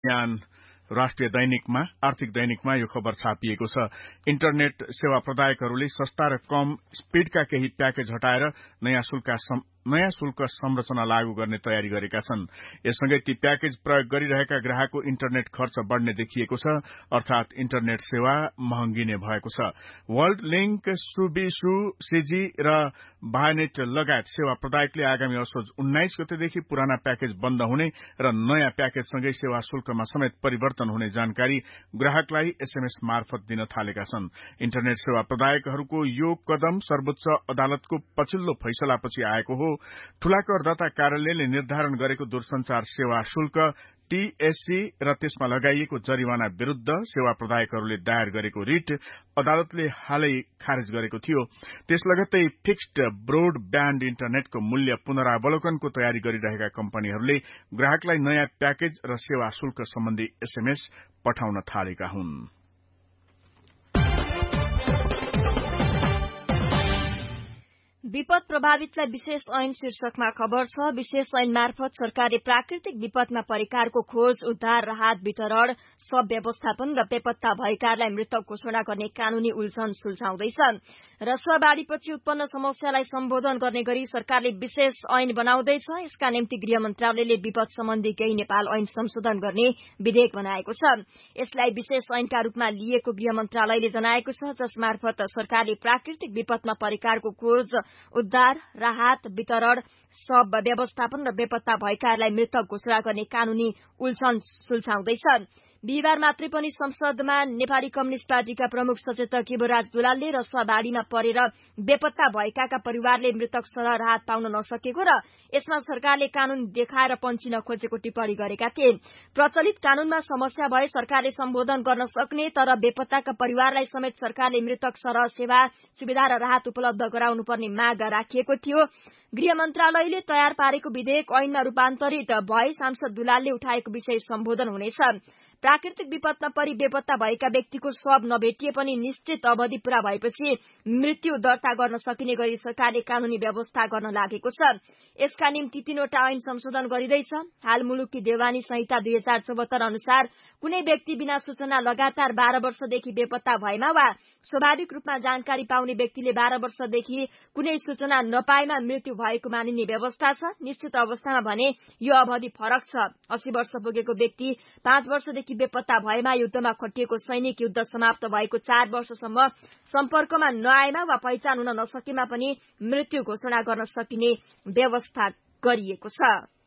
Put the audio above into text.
यान राष्ट्रिय दैनिकमा आर्थिक दैनिकमा यो खबर छापिएको छ। इन्टरनेट सेवा प्रदायकहरूले सस्ता र कम स्पीडका केही प्याकेज हटाएर नयाँ शुल्क संरचना लागू गर्ने तयारी गरेका छन्। यससँगै ती प्याकेज प्रयोग गरिरहेका ग्राहकको इन्टरनेट खर्च बढ़ने देखिएको छ, अर्थात इन्टरनेट सेवा महँगिने भएको छ। वर्ल्ड लिंक, सुबिसु, सिजी र भानेट लगायत सेवा प्रदायकले आगामी असोज 19 गतेदेखि पुराना प्याकेज बन्द हुने र नयाँ प्याकेजसँगै सेवा शुल्कमा समेत परिवर्तन हुने जानकारी ग्राहकलाई एसएमएस मार्फत दिन थालेका छन्। इन्टरनेट सेवा प्रदायकहरूको यो कदम सर्वोच्च अदालतको पछिल्लो फैसलापछि आएको हो। ठूला करदाता कार्यालयले निर्धारण गरेको दूरसञ्चार सेवा शुल्क टीएससी र त्यसमा लगाइएको जरिवाना विरूद्ध सेवा प्रदायकहरूले दायर गरेको रिट अदालतले हालै खारेज गरेको थियो। त्यस लगत्तै फिक्स्ड ब्रोडब्याण्ड इन्टरनेटको मूल्य पुनरावलोकनको तयारी गरिरहेका कम्पनीहरूले ग्राहकलाई नयाँ प्याकेज र सेवा शुल्क सम्बन्धी एसएमएस पठाउन थालेका हुन्। विपद प्रभावितलाई विशेष ऐन शीर्षकमा खबर छ। विशेष ऐन मार्फत सरकारले प्राकृतिक विपदमा परेकाहरूको खोज, उद्धार, राहत, वितरण, सब व्यवस्थापन र बेपत्ता भएकाहरूलाई मृतक घोषणा गर्ने कानूनी उल्झन सुल्झाउँदैछ। रसुवाबाढ़ीपछि उत्पन्न समस्यालाई सम्बोधन गर्ने गरी सरकारले विशेष ऐन बनाउँदैछ। यसका निम्ति गृह मन्त्रालयले विपद सम्बन्धी केही नेपाल ऐन संशोधन गर्ने विधेयक बनाएको छ। यसलाई विशेष ऐनका रूपमा लिएको गृह मन्त्रालयले जनाएको छ, जसमार्फत सरकारले प्राकृतिक विपदमा परेकाहरूको खोज, उद्धार, राहत, वितरण, सब व्यवस्थापन र बेपत्ता भएकाहरूलाई मृतक घोषणा गर्ने कानूनी उल्झन सुल्झाउँदैछ। बिहिबार मात्रै पनि संसदमा नेपाली कम्युनिष्ट पार्टीका प्रमुख सचेतक शिवराज दुलालले रसुवाबाढ़ीमा परेर बेपत्ता भएकाका परिवारले मृतक सरह राहत पाउन नसकेको र यसमा सरकारले कानून देखाएर पञ्चिन खोजेको टिप्पणी गरेका थिए। प्रचलित कानूनमा समस्या भए सरकारले सम्बोधन गर्न सक्ने, तर बेपत्ताका परिवारलाई समेत सरकारले मृतक सरह सेवा, सुविधा र राहत उपलब्ध गराउनुपर्ने माग राखिएको थियो। गृह मन्त्रालयले तयार पारेको विधेयक ऐनमा रूपान्तरित भए सांसद दुलालले उठाएको विषय सम्बोधन हुनेछ। प्राकृतिक विपदमा परि बेपत्ता भएका व्यक्तिको शव नभेटिए पनि निश्चित अवधि पूरा भएपछि मृत्यु दर्ता गर्न सकिने गरी सरकारले कानूनी व्यवस्था गर्न लागेको छ। यसका निम्ति 3वटा ऐन संशोधन गरिँदैछ। हाल मुलुकी देवानी संहिता 2074 अनुसार कुनै व्यक्ति बिना सूचना लगातार 12 वर्षदेखि बेपत्ता भएमा वा स्वाभाविक रूपमा जानकारी पाउने व्यक्तिले 12 वर्षदेखि कुनै सूचना नपाएमा मृत्यु भएको मानिने व्यवस्था छ। निश्चित अवस्थामा भने यो अवधि फरक छ। 80 वर्ष पुगेको व्यक्ति 5 वर्षदेखि बेपत्ता भएमा, युद्धमा खटिएको सैनिक युद्ध समाप्त भएको 4 वर्षसम्म सम्पर्कमा नआएमा वा पहिचान हुन नसकेमा पनि मृत्यु घोषणा गर्न सकिने व्यवस्था गरिएको छ।